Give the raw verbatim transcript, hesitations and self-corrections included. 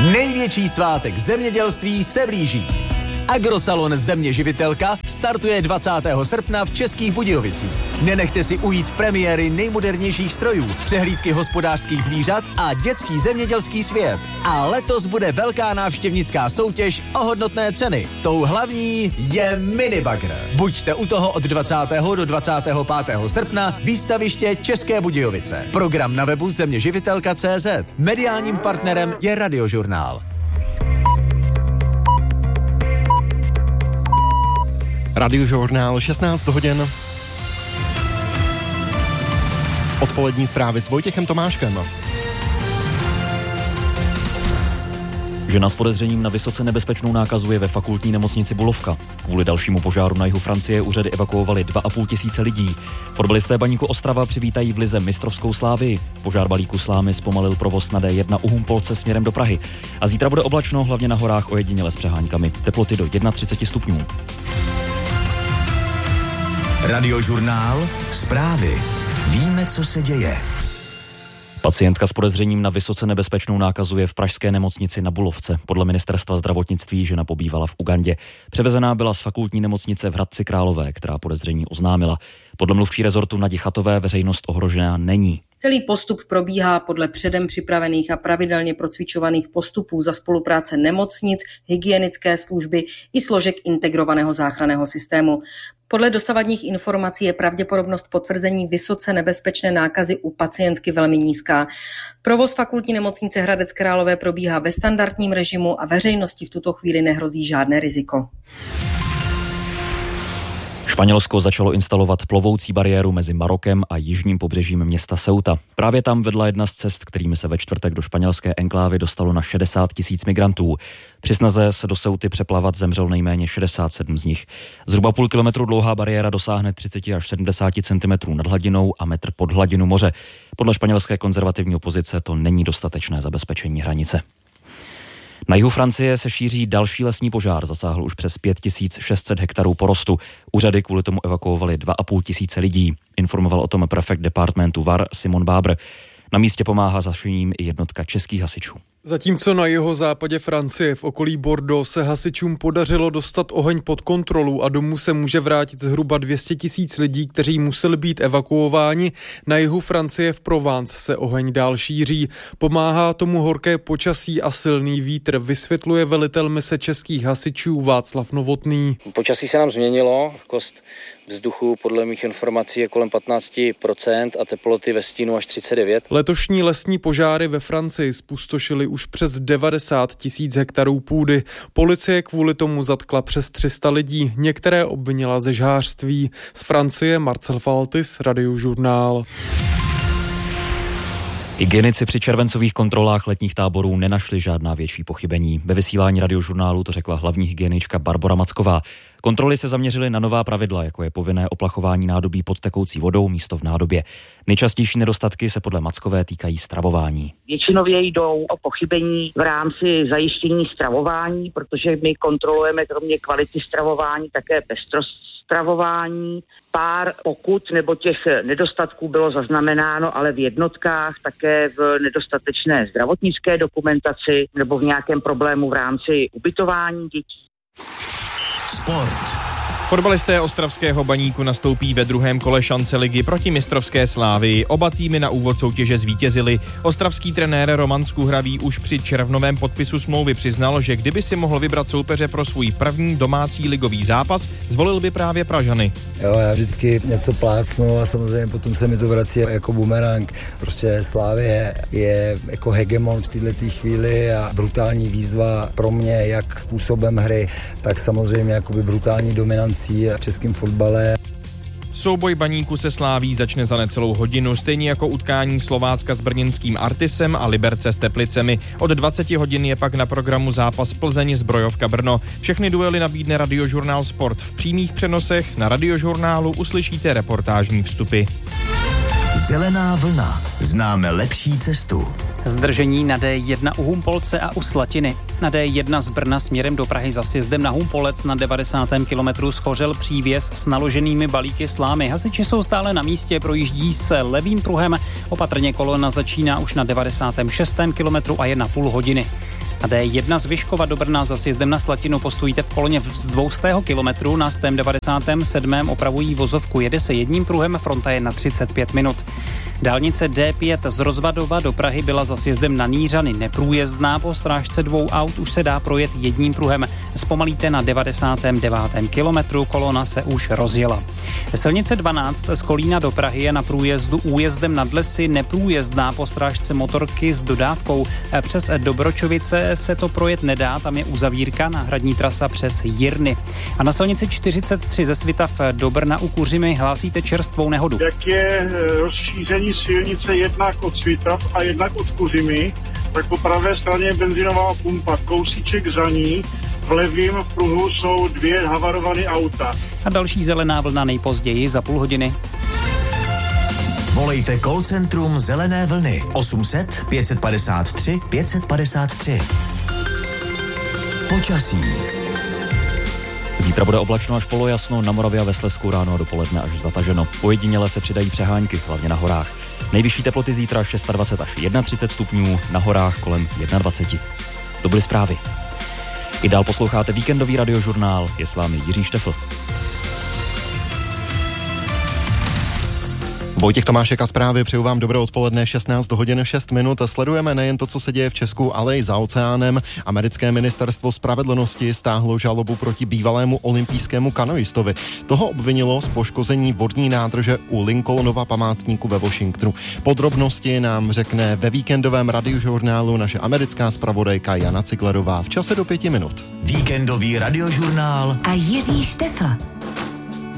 Největší svátek zemědělství se blíží. Agrosalon Země živitelka startuje dvacátého srpna v Českých Budějovicích. Nenechte si ujít premiéry nejmodernějších strojů, přehlídky hospodářských zvířat a dětský zemědělský svět. A letos bude velká návštěvnická soutěž o hodnotné ceny. Tou hlavní je minibagr. Buďte u toho od dvacátého do dvacátého pátého srpna, výstaviště České Budějovice. Program na webu zeměživitelka tečka cé zet. Mediálním partnerem je Radiožurnál. Radiožurnál, šestnáct hodin. Odpolední zprávy s Vojtěchem Tomáškem. Žena s podezřením na vysoce nebezpečnou nákazu je ve fakultní nemocnici Bulovka. Kvůli dalšímu požáru na jihu Francie úřady evakuovali dva a půl tisíce lidí. Fotbalisté Baníku Ostrava přivítají v lize mistrovskou Slávii. Požár balíku slámy zpomalil provoz na dé jedna u Humpolce směrem do Prahy. A zítra bude oblačno, hlavně na horách ojediněle s přeháňkami. Teploty do třicet jedna stupňů. Radiožurnál, zprávy. Víme, co se děje. Pacientka s podezřením na vysoce nebezpečnou nákazu je v pražské nemocnici na Bulovce. Podle ministerstva zdravotnictví žena pobývala v Ugandě. Převezená byla z fakultní nemocnice v Hradci Králové, která podezření oznámila. Podle mluvčí rezortu Nadi Chatové veřejnost ohrožená není. Celý postup probíhá podle předem připravených a pravidelně procvičovaných postupů za spolupráce nemocnic, hygienické služby i složek integrovaného záchranného systému. Podle dosavadních informací je pravděpodobnost potvrzení vysoce nebezpečné nákazy u pacientky velmi nízká. Provoz fakultní nemocnice Hradec Králové probíhá ve standardním režimu a veřejnosti v tuto chvíli nehrozí žádné riziko. Španělsko začalo instalovat plovoucí bariéru mezi Marokem a jižním pobřežím města Ceuta. Právě tam vedla jedna z cest, kterými se ve čtvrtek do španělské enklávy dostalo na šedesát tisíc migrantů. Při snaze se do Ceuty přeplavat zemřel nejméně šedesát sedm z nich. Zhruba půl kilometru dlouhá bariéra dosáhne třicet až sedmdesát centimetrů nad hladinou a metr pod hladinu moře. Podle španělské konzervativní opozice to není dostatečné zabezpečení hranice. Na jihu Francie se šíří další lesní požár, zasáhl už přes pět tisíc šest set hektarů porostu. Úřady kvůli tomu evakuovali dva a půl tisíce lidí, informoval o tom prefekt departementu Var Simon Bábr. Na místě pomáhá zašením i jednotka českých hasičů. Zatímco na jihozápadě Francie v okolí Bordeaux se hasičům podařilo dostat oheň pod kontrolu a domů se může vrátit zhruba dvě stě tisíc lidí, kteří museli být evakuováni, na jihu Francie v Provence se oheň dál šíří. Pomáhá tomu horké počasí a silný vítr, vysvětluje velitel mise českých hasičů Václav Novotný. Počasí se nám změnilo, kost vzduchu podle mých informací je kolem patnáct procent a teploty ve stínu až třicet devět. Letošní lesní požáry ve Francii spustošily už přes devadesát tisíc hektarů půdy. Policie kvůli tomu zatkla přes tři sta lidí, některé obvinila ze žhářství. Z Francie Marcel Faltis, Radiožurnál. Hygienici při červencových kontrolách letních táborů nenašli žádná větší pochybení. Ve vysílání Radiožurnálu to řekla hlavní hygienička Barbora Macková. Kontroly se zaměřily na nová pravidla, jako je povinné oplachování nádobí pod tekoucí vodou místo v nádobě. Nejčastější nedostatky se podle Mackové týkají stravování. Většinově jdou o pochybení v rámci zajištění stravování, protože my kontrolujeme kromě kvality stravování také pestrost stravování. Pár pokut nebo těch nedostatků bylo zaznamenáno, ale v jednotkách také v nedostatečné zdravotnické dokumentaci nebo v nějakém problému v rámci ubytování dětí. Sport. Fotbalisté ostravského Baníku nastoupí ve druhém kole šance ligy proti mistrovské Slávii. Oba týmy na úvod soutěže zvítězili. Ostravský trenér Roman Skuhravý už při červnovém podpisu smlouvy přiznal, že kdyby si mohl vybrat soupeře pro svůj první domácí ligový zápas, zvolil by právě Pražany. Jo, já vždycky něco plácnu a samozřejmě potom se mi to vrací jako bumerang. Prostě Slávie je jako hegemon v této chvíli a brutální výzva pro mě, jak způsobem hry, tak samozřejmě jakoby brutální dominancí v českém fotbale. Souboj Baníku se Sláví začne za necelou hodinu, stejně jako utkání Slovácka s brněnským Artisem a Liberce s Teplicemi. Od dvacet hodin je pak na programu zápas Plzeň Zbrojovka Brno. Všechny duely nabídne Radiožurnál Sport. V přímých přenosech na Radiožurnálu uslyšíte reportážní vstupy. Zelená vlna. Známe lepší cestu. Zdržení na dé jedna u Humpolce a u Slatiny. Na dé jedna z Brna směrem do Prahy za sjezdem na Humpolec na devadesátém kilometru schořel přívěs s naloženými balíky slámy. Hasiči jsou stále na místě, projíždí se levým pruhem. Opatrně kolona začíná už na devadesátém šestém kilometru a je na půl hodiny. Na D jedna z Vyškova do Brna za sjezdem na Slatinu postojíte v koloně z dvouset kilometrů, na sto devadesát sedm opravují vozovku, jede se jedním pruhem, fronta je na třicet pět minut. Dálnice D pět z Rozvadova do Prahy byla za sjezdem na Nířany neprůjezdná, po strážce dvou aut už se dá projet jedním pruhem. Zpomalíte na devadesátém devátém kilometru, kolona se už rozjela. Silnice dvanáct z Kolína do Prahy je na průjezdu újezdem nad Lesy neprůjezdná, po strážce motorky s dodávkou. Přes Dobročovice se to projet nedá, tam je uzavírka, náhradní trasa přes Jirny. A na silnici čtyřicet tři ze Svitav do Brna u Kuřimy hlásíte čerstvou nehodu. Jak je rozšíření silnice jednak od Svitav a jednak od Kuřimy, tak po pravé straně je benzinová pumpa, kousíček za ní, v levém pruhu jsou dvě havarované auta. A další zelená vlna nejpozději za půl hodiny. Volejte call centrum Zelené vlny osm set pět padesát tři pět padesát tři. Počasí. Zítra bude oblačno až polojasno, na Moravě a ve Slezsku ráno a dopoledne až zataženo. Ojediněle se přidají přehánky, hlavně na horách. Nejvyšší teploty zítra dvacet šest až třicet jedna stupňů, na horách kolem dvacet jedna. To byly zprávy. I dál posloucháte víkendový radiožurnál, je s vámi Jiří Štefl. Vojtěch Tomášek a zprávy, přeju vám dobré odpoledne, šestnáct hodin šest minut. Sledujeme nejen to, co se děje v Česku, ale i za oceánem. Americké ministerstvo spravedlnosti stáhlo žalobu proti bývalému olympijskému kanoistovi. Toho obvinilo z poškození vodní nádrže u Lincolnova památníku ve Washingtonu. Podrobnosti nám řekne ve víkendovém radiožurnálu naše americká zpravodajka Jana Ciglerová v čase do pěti minut. Víkendový radiožurnál a Jiří Štefl.